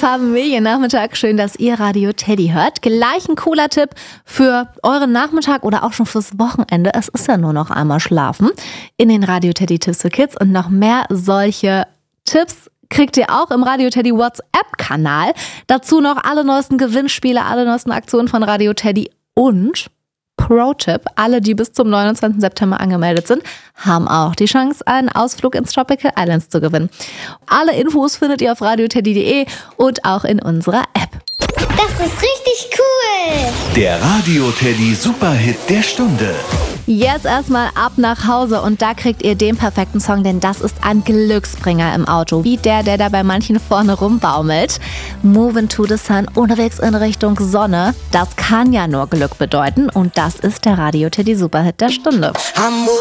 Familiennachmittag. Schön, dass ihr Radio Teddy hört. Gleich ein cooler Tipp für euren Nachmittag oder auch schon fürs Wochenende. Es ist ja nur noch einmal schlafen. In den Radio Teddy Tipps für Kids und noch mehr solche Tipps kriegt ihr auch im Radio Teddy WhatsApp-Kanal. Dazu noch alle neuesten Gewinnspiele, alle neuesten Aktionen von Radio Teddy und Pro-Tipp, alle, die bis zum 29. September angemeldet sind, haben auch die Chance, einen Ausflug ins Tropical Islands zu gewinnen. Alle Infos findet ihr auf radioteddy.de und auch in unserer App. Das ist richtig cool! Der Radio Teddy Superhit der Stunde. Jetzt erstmal ab nach Hause und da kriegt ihr den perfekten Song, denn das ist ein Glücksbringer im Auto, wie der da bei manchen vorne rumbaumelt. Moving to the Sun, unterwegs in Richtung Sonne, das kann ja nur Glück bedeuten und das ist der Radio Teddy Superhit der Stunde.